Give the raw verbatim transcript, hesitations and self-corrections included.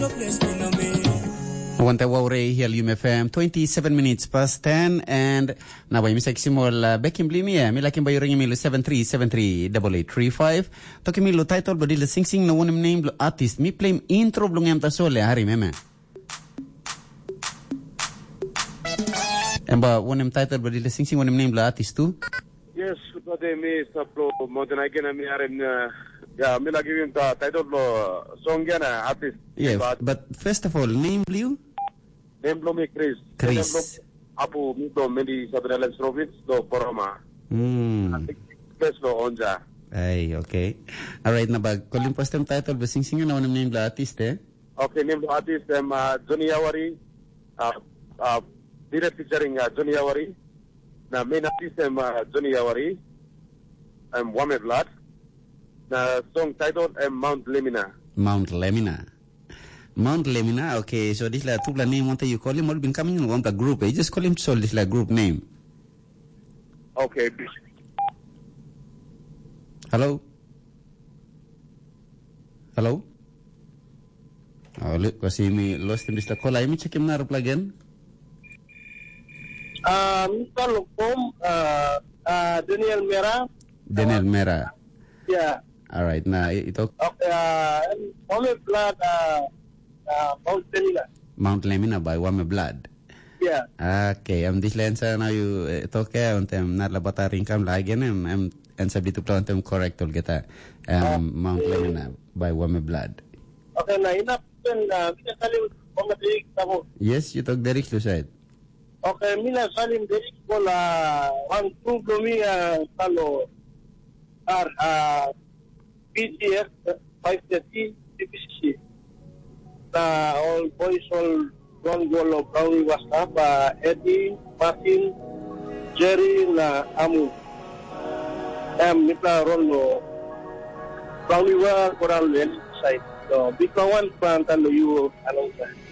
Wanta Waure here, U M F M, twenty-seven minutes past ten, and now I'm simol Bekim Blimia, Milakim by ring me seven three seven three eight eight three five. Talking me lo title, but the sing sing no one name artist, me play intro blungam ta sole, Harry Meme. And but one name title, but the sing sing one name artist too? Yes, but they may supply Mountain Icon and me are in. Yeah, me like giving the title of song gana artist. Yeah, but first of all, name you? Name me Chris. Chris. Apu me do medi Sabrina Province do Poroma. Hmm. Best do onja. Ay, okay. All right, na bag. Calling first time title, but sing sing na one name la artist eh? Okay, name the artist um, uh, Johnny Awari. Uh, uh, direct featuring uh, Johnny Awari. Na main artist um, uh, Johnny Awari. Um, Wame Blood. The song titled um, Mount Lemina. Mount Lemina. Mount Lemina, okay, so this is like two name what you call him all been coming in one the group. You just call him so this like group name. Okay. Hello? Hello? Oh look, kasi me lost him this la call. I me check him na again. Um call from uh uh Daniel Mera. Daniel Mera. Yeah. All right, nah, ito. Okay, uh, Wame Blood, uh, uh, Mount Lemina. Mount Lemina by Wame Blood. Yeah. Okay, am this land sa na you ito kaya untem na labata rin kam lagi na am and sabi to plan untem correct ol kita um Mount Lemina by Wame Blood. Okay, na ina pen na mina salim pamatik tamo. Yes, you talk Derek Lucide. Okay, mina salim Derek ko la one two blomi uh, talo ar uh, P G F five thirty C P C. The all boys all Ron Golo Brownie was up, uh, Eddie, Martin, Jerry, na Amu. Um, Nipla Ron no Brownie wa Coral Well side. So big one plan talo you along that.